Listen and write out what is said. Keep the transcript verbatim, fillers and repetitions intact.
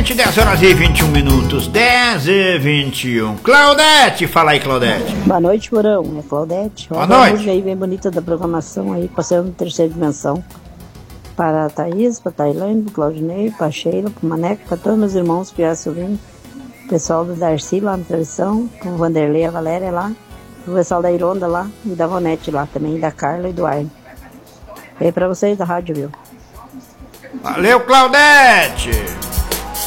gente, dez horas e vinte e um minutos, dez e vinte e um. Claudete, fala aí, Claudete. Boa noite, Morão, é Claudete. Boa noite. Música aí bem bonita da programação aí, passando terceira dimensão. Para a Thaís, para a Tailândia, para o Claudinei, para a Sheila, para o Maneco, para todos meus irmãos que já subindo. Pessoal do Darcy lá na tradição, com o Vanderlei, a Valéria lá. O pessoal da Ironda lá e da Vonete lá também, da Carla e do Arne. É pra vocês da rádio, viu? Valeu, Claudete!